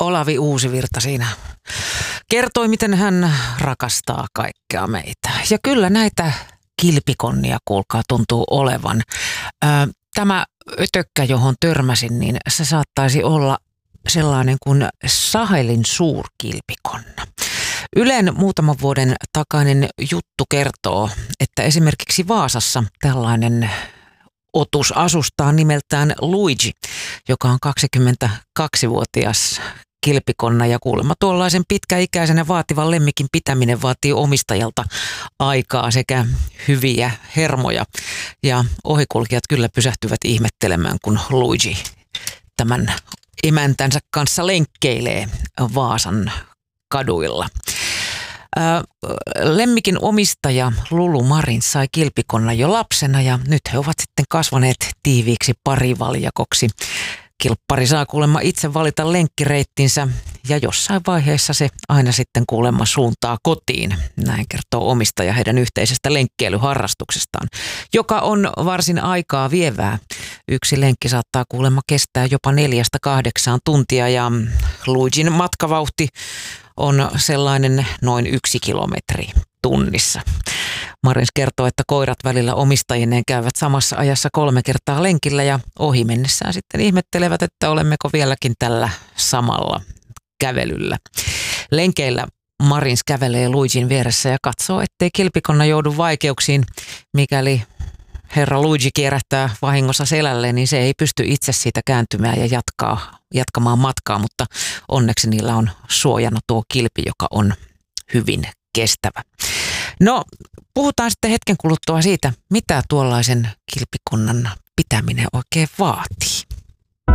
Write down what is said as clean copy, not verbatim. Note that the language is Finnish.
Olavi Uusivirta siinä kertoi, miten hän rakastaa kaikkea meitä. Ja kyllä näitä kilpikonnia, kuulkaa, tuntuu olevan. Tämä ötökkä, johon törmäsin, niin se saattaisi olla sellainen kuin Sahelin suurkilpikonna. Ylen muutaman vuoden takainen juttu kertoo, että esimerkiksi Vaasassa tällainen otus asustaa nimeltään Luigi, joka on 22-vuotias kilpikonna, ja kuulemma tuollaisen pitkäikäisen ja vaativan lemmikin pitäminen vaatii omistajalta aikaa sekä hyviä hermoja. Ja ohikulkijat kyllä pysähtyvät ihmettelemään, kun Luigi tämän emäntänsä kanssa lenkkeilee Vaasan kaduilla. Lemmikin omistaja Lulu Marin sai kilpikonna jo lapsena, ja nyt he ovat sitten kasvaneet tiiviiksi parivaljakoksi. Kilppari saa kuulemma itse valita lenkkireittinsä, ja jossain vaiheessa se aina sitten kuulemma suuntaa kotiin. Näin kertoo omistaja heidän yhteisestä lenkkeilyharrastuksestaan, joka on varsin aikaa vievää. Yksi lenkki saattaa kuulemma kestää jopa 4-8 tuntia, ja Luigin matkavauhti on sellainen noin 1 kilometri tunnissa. Marins kertoo, että koirat välillä omistajineen käyvät samassa ajassa 3 kertaa lenkillä, ja ohi mennessään sitten ihmettelevät, että olemmeko vieläkin tällä samalla kävelyllä. Lenkeillä Marins kävelee Luigin vieressä ja katsoo, ettei kilpikonna joudu vaikeuksiin. Mikäli herra Luigi kierähtää vahingossa selälleen, niin se ei pysty itse siitä kääntymään ja jatkamaan matkaa, mutta onneksi niillä on suojana tuo kilpi, joka on hyvin kestävä. No, puhutaan sitten hetken kuluttua siitä, mitä tuollaisen kilpikonnan pitäminen oikein vaatii.